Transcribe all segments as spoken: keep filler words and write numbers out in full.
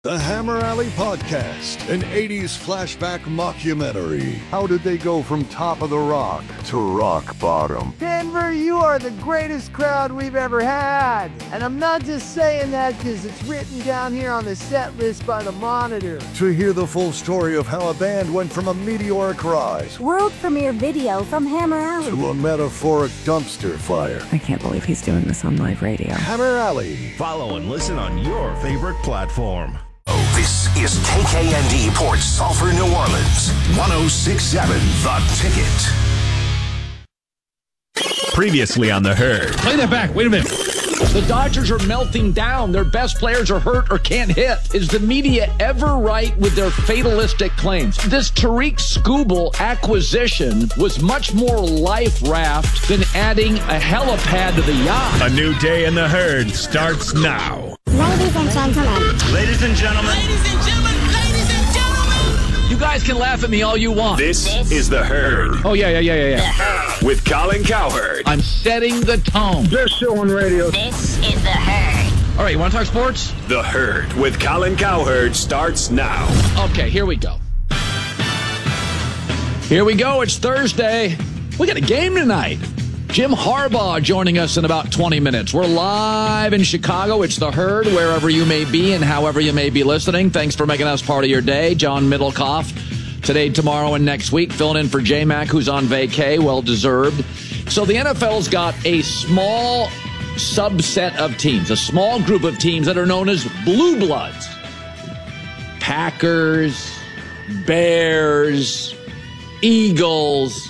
The Hammer Alley Podcast, an eighties flashback mockumentary. How did they go from top of the rock to rock bottom? Denver, you are the greatest crowd we've ever had. And I'm not just saying that because it's written down here on the set list by the Monitor. To hear the full story of how a band went from a meteoric rise, world premiere video from Hammer Alley, to a metaphoric dumpster fire. I can't believe he's doing this on live radio. Hammer Alley. Follow and listen on your favorite platform. This is K K N D Port Sulphur, New Orleans. one oh six point seven The Ticket. Previously on The Herd. Play that back. Wait a minute. The Dodgers are melting down. Their best players are hurt or can't hit. Is the media ever right with their fatalistic claims? This Tariq Skubal acquisition was much more life raft than adding a helipad to the yacht. A new day in The Herd starts now. ladies and gentlemen. Ladies and gentlemen. Ladies and gentlemen. Ladies and gentlemen. You guys can laugh at me all you want. This, this is The Herd. Oh, yeah, yeah, yeah, yeah, yeah. With Colin Cowherd. I'm setting the tone. Best show on radio. This is The Herd. All right, you want to talk sports? The Herd with Colin Cowherd starts now. Okay, here we go. Here we go. It's Thursday. We got a game tonight. Jim Harbaugh joining us in about twenty minutes. We're live in Chicago. It's The Herd, wherever you may be and however you may be listening. Thanks for making us part of your day. John Middlecoff, today, tomorrow, and next week, filling in for J-Mac, who's on vacay, well-deserved. So the N F L's got a small subset of teams, a small group of teams that are known as Blue Bloods. Packers, Bears, Eagles,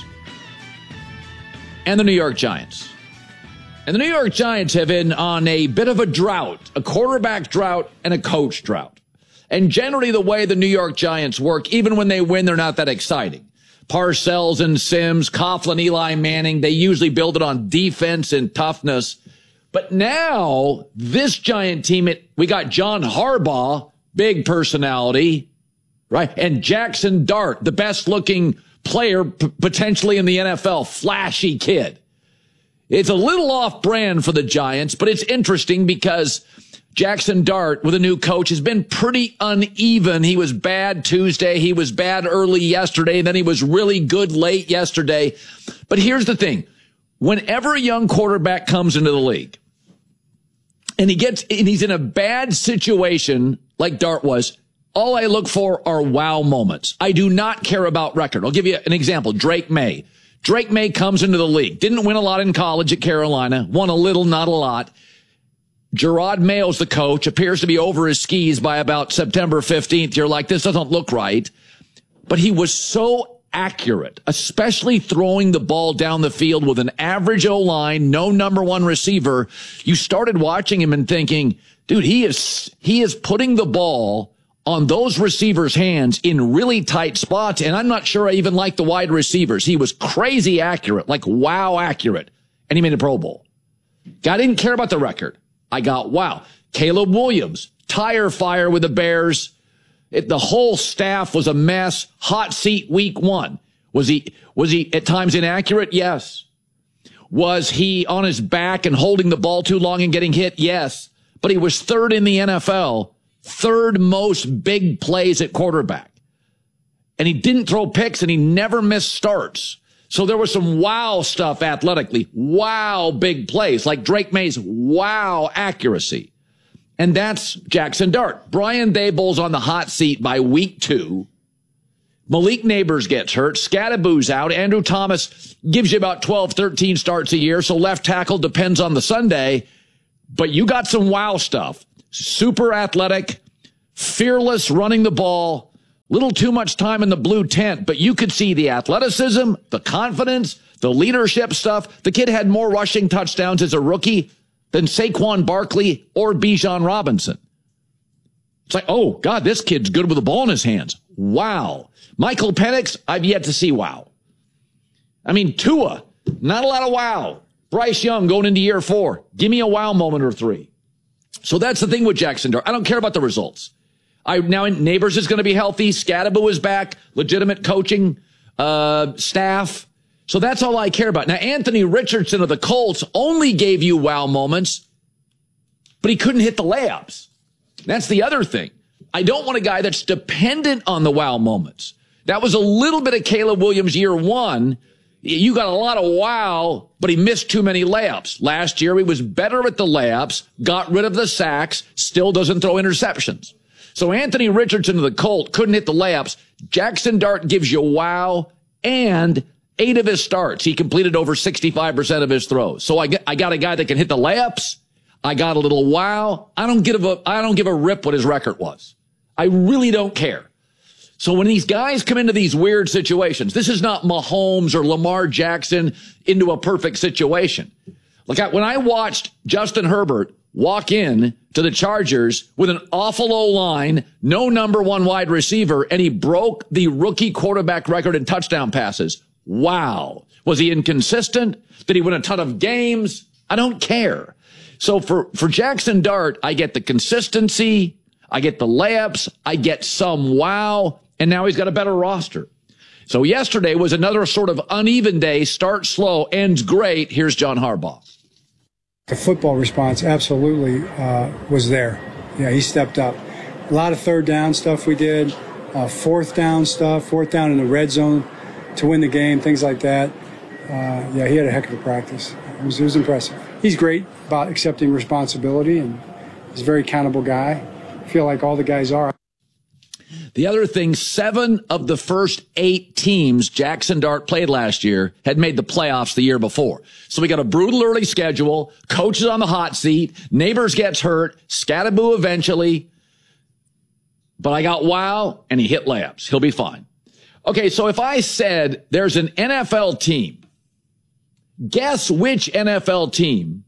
and the New York Giants. And the New York Giants have been on a bit of a drought, a quarterback drought and a coach drought. And generally the way the New York Giants work, even when they win, they're not that exciting. Parcells and Sims, Coughlin, Eli Manning, they usually build it on defense and toughness. But now, this Giant team, it, we got John Harbaugh, big personality, right? And Jackson Dart, the best-looking player p- potentially in the N F L, flashy kid. It's a little off-brand for the Giants, but it's interesting because Jackson Dart, with a new coach, has been pretty uneven. He was bad Tuesday. He was bad early yesterday. Then he was really good late yesterday. But here's the thing. Whenever a young quarterback comes into the league and he gets, and he's in a bad situation like Dart was, all I look for are wow moments. I do not care about record. I'll give you an example. Drake May. Drake May comes into the league. Didn't win a lot in college at Carolina. Won a little, not a lot. Gerard Mayo's the coach. Appears to be over his skis by about September fifteenth. You're like, this doesn't look right. But he was so accurate, especially throwing the ball down the field with an average O-line, no number one receiver. You started watching him and thinking, dude, he is, he is putting the ball on those receivers' hands in really tight spots, and I'm not sure I even like the wide receivers. He was crazy accurate, like wow accurate, and he made a Pro Bowl. I didn't care about the record. I got wow. Caleb Williams, tire fire with the Bears. It, the whole staff was a mess. Hot seat week one. Was he, was he at times inaccurate? Yes. Was he on his back and holding the ball too long and getting hit? Yes. But he was third in the N F L. Third most big plays at quarterback. And he didn't throw picks and he never missed starts. So there was some wow stuff athletically. Wow big plays like Drake May's wow accuracy. And that's Jackson Dart. Brian Daboll's on the hot seat by week two. Malik Neighbors gets hurt. Scadaboo's out. Andrew Thomas gives you about twelve, thirteen starts a year. So left tackle depends on the Sunday. But you got some wow stuff. Super athletic, fearless running the ball, little too much time in the blue tent, but you could see the athleticism, the confidence, the leadership stuff. The kid had more rushing touchdowns as a rookie than Saquon Barkley or Bijan Robinson. It's like, oh, God, this kid's good with the ball in his hands. Wow. Michael Penix, I've yet to see wow. I mean, Tua, not a lot of wow. Bryce Young going into year four. Give me a wow moment or three. So that's the thing with Jackson Dart. I don't care about the results. I now Neighbors is going to be healthy. Scadaboo is back. Legitimate coaching uh, staff. So that's all I care about. Now, Anthony Richardson of the Colts only gave you wow moments, but he couldn't hit the layups. That's the other thing. I don't want a guy that's dependent on the wow moments. That was a little bit of Caleb Williams year one. You got a lot of wow, but he missed too many layups. Last year, he was better at the layups, got rid of the sacks, still doesn't throw interceptions. So Anthony Richardson of the Colt couldn't hit the layups. Jackson Dart gives you wow, and eight of his starts, he completed over sixty-five percent of his throws. So I, get, I got a guy that can hit the layups. I got a little wow. I don't give a, I don't give a rip what his record was. I really don't care. So when these guys come into these weird situations, this is not Mahomes or Lamar Jackson into a perfect situation. Like I, when I watched Justin Herbert walk in to the Chargers with an awful O-line, no number one wide receiver, and he broke the rookie quarterback record in touchdown passes. Wow. Was he inconsistent? Did he win a ton of games? I don't care. So for, for Jackson Dart, I get the consistency, I get the layups, I get some wow, and now he's got a better roster. So yesterday was another sort of uneven day, start slow, ends great. Here's John Harbaugh. The football response absolutely uh, was there. Yeah, he stepped up. A lot of third down stuff we did, uh, fourth down stuff, fourth down in the red zone to win the game, things like that. Uh, yeah, he had a heck of a practice. It was, it was impressive. He's great about accepting responsibility, and he's a very accountable guy. I feel like all the guys are. The other thing, seven of the first eight teams Jackson Dart played last year had made the playoffs the year before. So we got a brutal early schedule, coaches on the hot seat, Neighbors gets hurt, Scattaboo eventually. But I got wow, and he hit layups. He'll be fine. Okay, so if I said there's an N F L team, guess which N F L team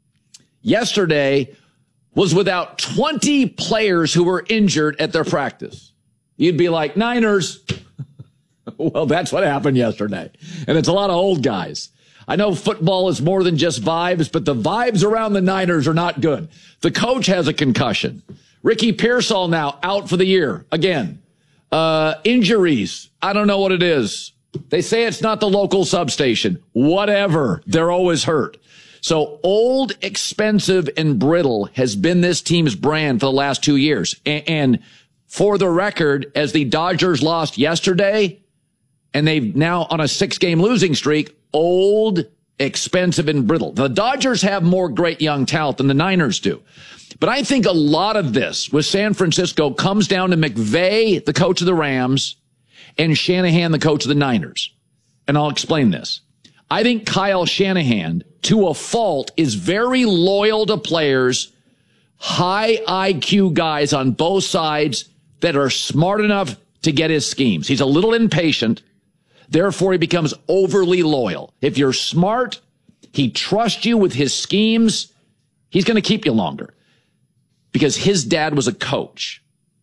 yesterday was without twenty players who were injured at their practice? You'd be like, Niners. Well, that's what happened yesterday. And it's a lot of old guys. I know football is more than just vibes, but the vibes around the Niners are not good. The coach has a concussion. Ricky Pearsall now out for the year again. Uh, injuries. I don't know what it is. They say it's not the local substation. Whatever. They're always hurt. So old, expensive, and brittle has been this team's brand for the last two years. And, and for the record, as the Dodgers lost yesterday, and they've now on a six-game losing streak, old, expensive, and brittle. The Dodgers have more great young talent than the Niners do. But I think a lot of this with San Francisco comes down to McVay, the coach of the Rams, and Shanahan, the coach of the Niners. And I'll explain this. I think Kyle Shanahan, to a fault, is very loyal to players, high I Q guys on both sides that are smart enough to get his schemes. He's a little impatient. Therefore, he becomes overly loyal. If you're smart, he trusts you with his schemes, he's going to keep you longer because his dad was a coach.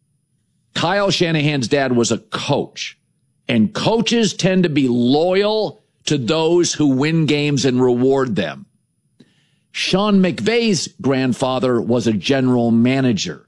Kyle Shanahan's dad was a coach, and coaches tend to be loyal to those who win games and reward them. Sean McVay's grandfather was a general manager.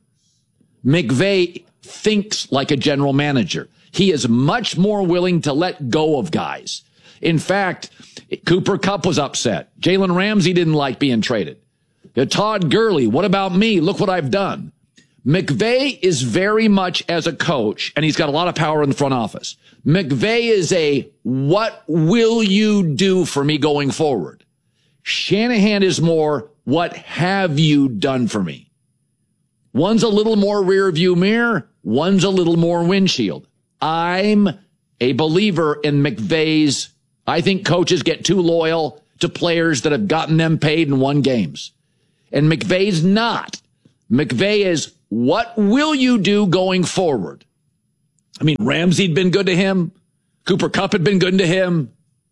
McVay thinks like a general manager. He is much more willing to let go of guys. In fact, Cooper Kupp was upset. Jalen Ramsey didn't like being traded. Todd Gurley, what about me? Look what I've done. McVay is very much as a coach, and he's got a lot of power in the front office. McVay is a, what will you do for me going forward? Shanahan is more, what have you done for me? One's a little more rear view mirror. One's a little more windshield. I'm a believer in McVay's. I think coaches get too loyal to players that have gotten them paid and won games. And McVay's not. McVay is, what will you do going forward? I mean, Ramsey had been good to him. Cooper Kupp had been good to him.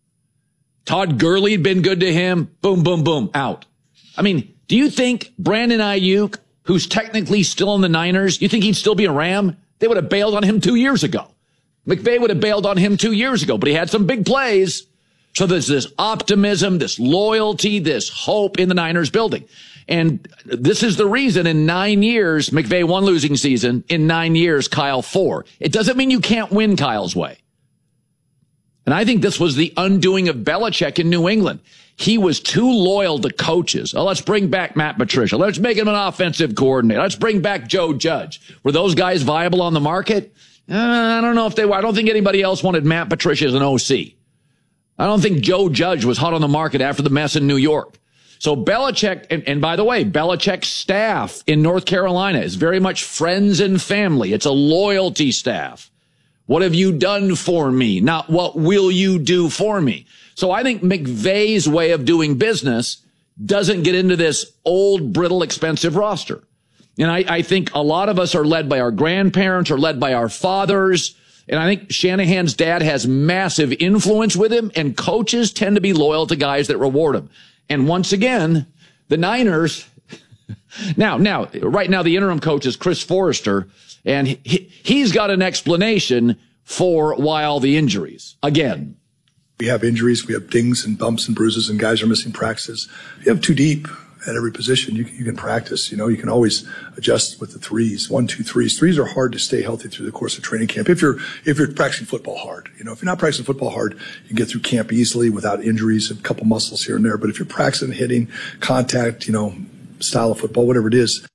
Todd Gurley had been good to him. Boom, boom, boom, out. I mean, do you think Brandon Ayuk, who's technically still in the Niners, you think he'd still be a Ram? They would have bailed on him two years ago. McVay would have bailed on him two years ago, but he had some big plays. So there's this optimism, this loyalty, this hope in the Niners building. And this is the reason in nine years, McVay one losing season. In nine years, Kyle four. It doesn't mean you can't win Kyle's way. And I think this was the undoing of Belichick in New England. He was too loyal to coaches. Oh, let's bring back Matt Patricia. Let's make him an offensive coordinator. Let's bring back Joe Judge. Were those guys viable on the market? Uh, I don't know if they were. I don't think anybody else wanted Matt Patricia as an O C. I don't think Joe Judge was hot on the market after the mess in New York. So Belichick, and, and by the way, Belichick's staff in North Carolina is very much friends and family. It's a loyalty staff. What have you done for me? Not what will you do for me? So I think McVay's way of doing business doesn't get into this old, brittle, expensive roster. And I, I think a lot of us are led by our grandparents or led by our fathers. And I think Shanahan's dad has massive influence with him, and coaches tend to be loyal to guys that reward him. And once again, the Niners, now, now, right now, the interim coach is Chris Forrester, and he, he's got an explanation for why all the injuries. Again, we have injuries, we have dings and bumps and bruises, and guys are missing practices. If you have too deep at every position, you, you can practice. You know, you can always adjust with the threes, one, two, threes. Threes are hard to stay healthy through the course of training camp. If you're, if you're practicing football hard, you know, if you're not practicing football hard, you can get through camp easily without injuries, a couple muscles here and there. But if you're practicing hitting, contact, you know, style of football, whatever it is.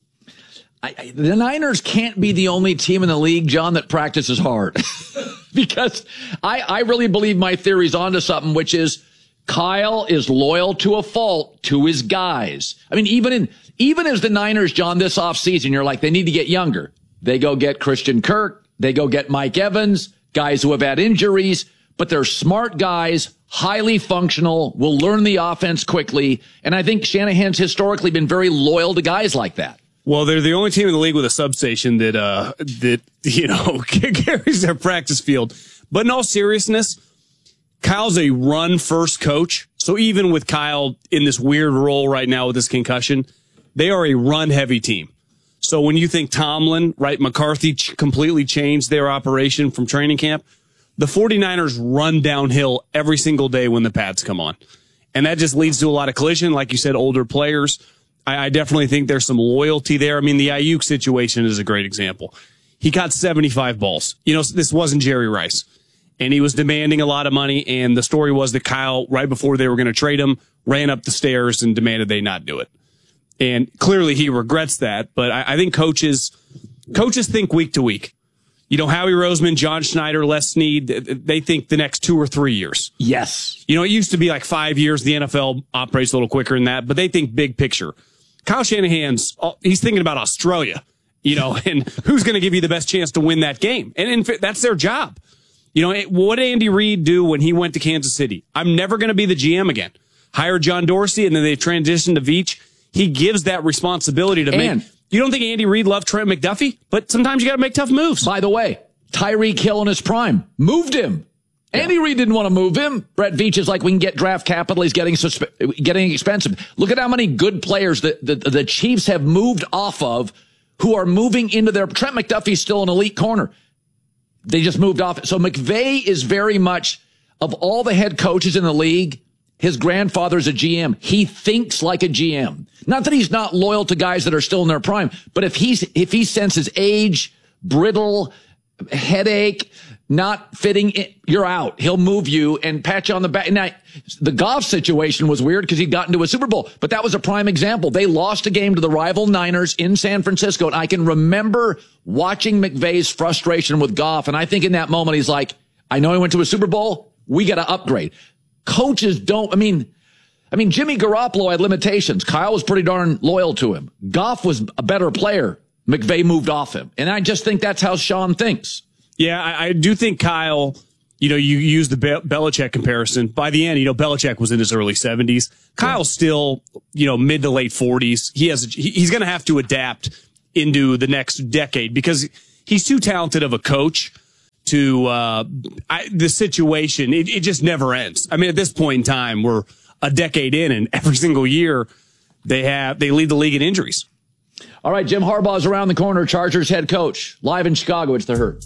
I, I, the Niners can't be the only team in the league, John, that practices hard. Because I, I really believe my theory's onto something, which is Kyle is loyal to a fault to his guys. I mean, even in, even as the Niners, John, this offseason, you're like, they need to get younger. They go get Christian Kirk. They go get Mike Evans, guys who have had injuries, but they're smart guys, highly functional, will learn the offense quickly. And I think Shanahan's historically been very loyal to guys like that. Well, they're the only team in the league with a substation that, uh, that, you know, carries their practice field. But in all seriousness, Kyle's a run-first coach. So even with Kyle in this weird role right now with this concussion, they are a run-heavy team. So when you think Tomlin, right, McCarthy ch- completely changed their operation from training camp, the 49ers run downhill every single day when the pads come on. And that just leads to a lot of collision. Like you said, older players. I, I definitely think there's some loyalty there. I mean, the Ayuk situation is a great example. He got seventy-five balls. You know, this wasn't Jerry Rice. And he was demanding a lot of money, and the story was that Kyle, right before they were going to trade him, ran up the stairs and demanded they not do it. And clearly he regrets that, but I, I think coaches coaches think week to week. You know, Howie Roseman, John Schneider, Les Snead, they think the next two or three years. Yes. You know, it used to be like five years. The N F L operates a little quicker than that, but they think big picture. Kyle Shanahan's, he's thinking about Australia, you know, and who's going to give you the best chance to win that game. And in fact, that's their job. You know, what did Andy Reid do when he went to Kansas City? I'm never going to be the G M again. Hire John Dorsey, and then they transitioned to Veach. He gives that responsibility to and, make. You don't think Andy Reid loved Trent McDuffie? But sometimes you got to make tough moves. By the way, Tyreek Hill in his prime moved him. Yeah. Andy Reid didn't want to move him. Brett Veach is like, we can get draft capital. He's getting suspe- getting expensive. Look at how many good players that the, the Chiefs have moved off of who are moving into their. Trent McDuffie's still an elite corner. They just moved off. So McVay is very much, of all the head coaches in the league, his grandfather's a G M. He thinks like a G M. Not that he's not loyal to guys that are still in their prime, but if he's, if he senses age, brittle, headache, not fitting in, you're out. He'll move you and pat you on the back. Now, the Goff situation was weird because he got into a Super Bowl, but that was a prime example. They lost a game to the rival Niners in San Francisco, and I can remember watching McVay's frustration with Goff, and I think in that moment he's like, I know he went to a Super Bowl. We got to upgrade. Coaches don't, I mean, I mean, Jimmy Garoppolo had limitations. Kyle was pretty darn loyal to him. Goff was a better player. McVay moved off him. And I just think that's how Sean thinks. Yeah, I, I do think Kyle, you know, you use the Be- Belichick comparison. By the end, you know, Belichick was in his early seventies. Kyle's yeah. still, you know, mid to late forties. He has, he, he's going to have to adapt into the next decade because he's too talented of a coach to, uh, I, the situation. It, it just never ends. I mean, at this point in time, we're a decade in, and every single year they have, they lead the league in injuries. All right, Jim Harbaugh's around the corner, Chargers head coach, live in Chicago. It's The Herd.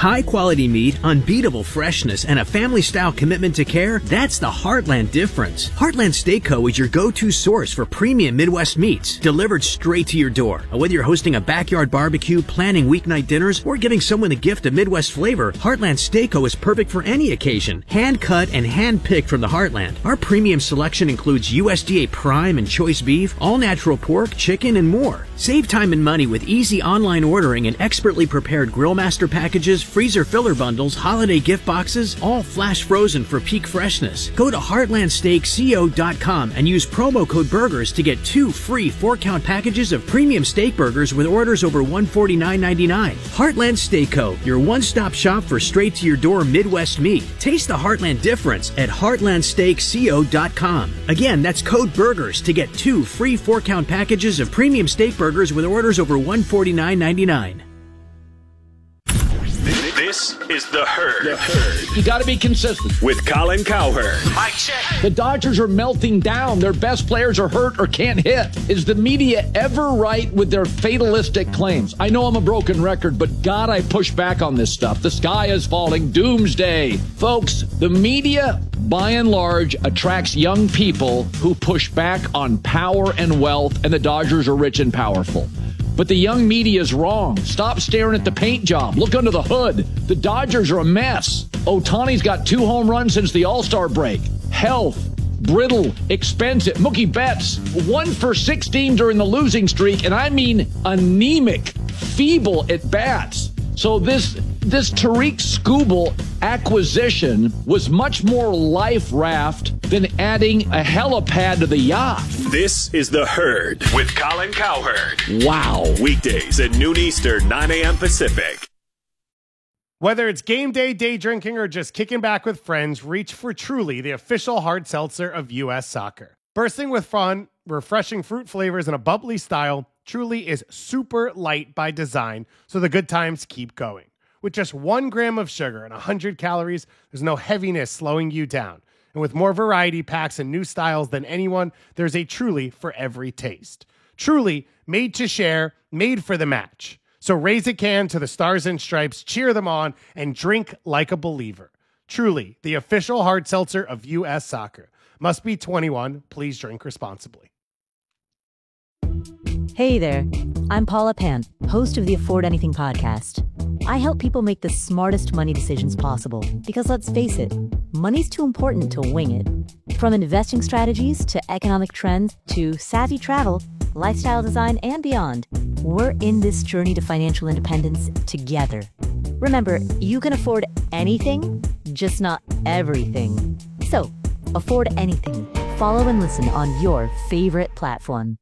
High-quality meat, unbeatable freshness, and a family-style commitment to care, that's the Heartland difference. Heartland Steak Co. is your go-to source for premium Midwest meats, delivered straight to your door. Whether you're hosting a backyard barbecue, planning weeknight dinners, or giving someone a gift of Midwest flavor, Heartland Steak Co. is perfect for any occasion. Hand-cut and hand-picked from the Heartland. Our premium selection includes U S D A prime and choice beef, all-natural pork, chicken, and more. Save time and money with easy online ordering and expertly prepared Grillmaster packages, freezer filler bundles, holiday gift boxes, all flash frozen for peak freshness. Go to heartland steak co dot com and use promo code BURGERS to get two free four-count packages of premium steak burgers with orders over one hundred forty-nine ninety-nine. Heartland Steak Co., your one-stop shop for straight-to-your-door Midwest meat. Taste the Heartland difference at heartland steak co dot com. Again, that's code BURGERS to get two free four-count packages of premium steak burgers with orders over one hundred forty-nine ninety-nine. This is The Herd. The Herd. You got to be consistent. With Colin Cowherd. Mike check. The Dodgers are melting down. Their best players are hurt or can't hit. Is the media ever right with their fatalistic claims? I know I'm a broken record, but God, I push back on this stuff. The sky is falling. Doomsday. Folks, the media, by and large, attracts young people who push back on power and wealth, and the Dodgers are rich and powerful. But the young media is wrong. Stop staring at the paint job. Look under the hood. The Dodgers are a mess. Ohtani's got two home runs since the All-Star break. Health, brittle, expensive. Mookie Betts, one for sixteen during the losing streak, and I mean anemic, feeble at bats. So this this Tariq Skubal acquisition was much more life raft than adding a helipad to the yacht. This is The Herd with Colin Cowherd. Wow. Weekdays at noon Eastern, nine a.m. Pacific. Whether it's game day, day drinking, or just kicking back with friends, reach for Truly, the official hard seltzer of U S Soccer. Bursting with fun, refreshing fruit flavors, and a bubbly style, Truly is super light by design, so the good times keep going. With just one gram of sugar and one hundred calories, there's no heaviness slowing you down. And with more variety packs and new styles than anyone, there's a Truly for every taste. Truly, made to share, made for the match. So raise a can to the Stars and Stripes, cheer them on, and drink like a believer. Truly, the official hard seltzer of U S Soccer. Must be twenty-one. Please drink responsibly. Hey there, I'm Paula Pant, host of the Afford Anything podcast. I help people make the smartest money decisions possible because, let's face it, money's too important to wing it. From investing strategies to economic trends to savvy travel, lifestyle design, and beyond, we're in this journey to financial independence together. Remember, you can afford anything, just not everything. So, afford anything. Follow and listen on your favorite platform.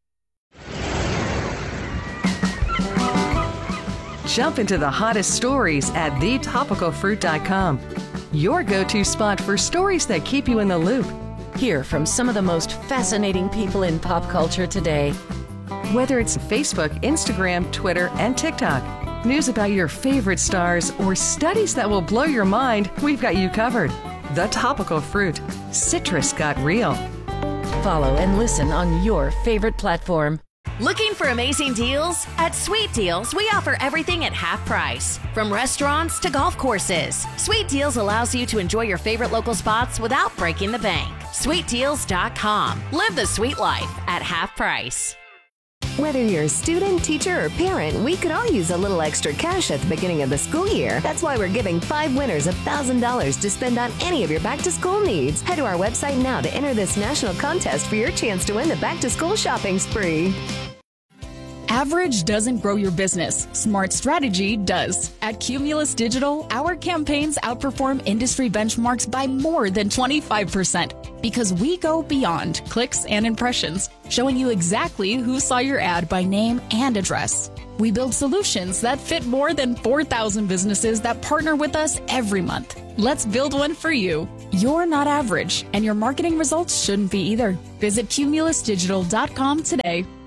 Jump into the hottest stories at the topical fruit dot com. Your go-to spot for stories that keep you in the loop. Hear from some of the most fascinating people in pop culture today. Whether it's Facebook, Instagram, Twitter, and TikTok, news about your favorite stars, or studies that will blow your mind, we've got you covered. The Topical Fruit. Citrus got real. Follow and listen on your favorite platform. Looking for amazing deals? At Sweet Deals, we offer everything at half price. From restaurants to golf courses, Sweet Deals allows you to enjoy your favorite local spots without breaking the bank. sweet deals dot com. Live the sweet life at half price. Whether you're a student, teacher, or parent, we could all use a little extra cash at the beginning of the school year. That's why we're giving five winners one thousand dollars to spend on any of your back-to-school needs. Head to our website now to enter this national contest for your chance to win the back-to-school shopping spree. Average doesn't grow your business. Smart strategy does. At Cumulus Digital, our campaigns outperform industry benchmarks by more than twenty-five percent because we go beyond clicks and impressions, showing you exactly who saw your ad by name and address. We build solutions that fit more than four thousand businesses that partner with us every month. Let's build one for you. You're not average, and your marketing results shouldn't be either. Visit cumulus digital dot com today.